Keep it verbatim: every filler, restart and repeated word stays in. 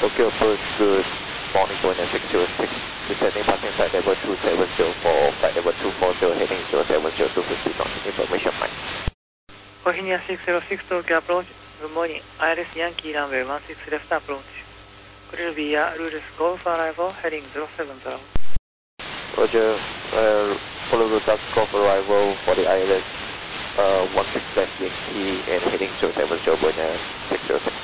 Tokyo approach, good morning, Boeing six zero six, descending passing flight level two seven zero for flight level two four zero, heading zero seven zero two fifty knots, information Mike. Bohemia six zero six Tokyo approach, good morning, I L S Yankee runway one six left approach. Clear via Rulus Golf arrival, heading zero seven zero. Roger, uh, follow route Golf arrival for the I L S uh, one six left Yankee and heading zero seven zero, Boeing six zero six.